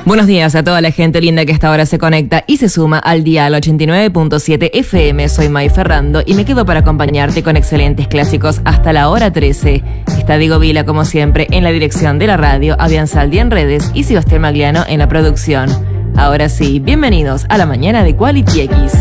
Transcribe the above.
Buenos días a toda la gente linda que hasta ahora se conecta y se suma al dial 89.7 FM. Soy May Ferrando y me quedo para acompañarte con excelentes clásicos hasta la hora 13. Está Diego Vila, como siempre, en la dirección de la radio, Adrián Saldi en redes y Sebastián Magliano en la producción. Ahora sí, bienvenidos a la mañana de Quality X.